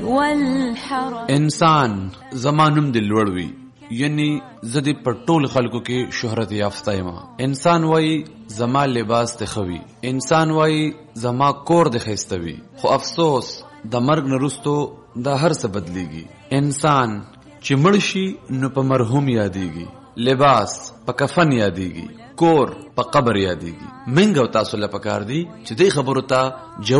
انسان زمانم د لوړوي، یعنی زدی پر ټول خلکو کې شهرت یافته یم. انسان وای زما لباس ته خوي، انسان وای زما کور د خېستوي، خو افسوس د مرګ نرستو دا هر څه بدلیږي. انسان چې مړ شي نو په مرحوم یادېږي، لباس په کفن یادېږي، کور په قبر یادېږي. منګ او تاسو له پکار دي چې دې خبرو ته